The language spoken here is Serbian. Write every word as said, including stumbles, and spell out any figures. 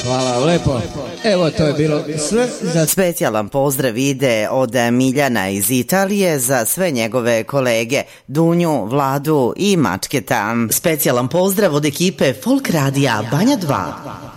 Hvala vam lepo. Evo, to je bilo sve za... Specijalan pozdrav ide od Miljana iz Italije za sve njegove kolege Dunju, Vladu i Mačketa. Specijalan pozdrav od ekipe Folk Radija Banja dva.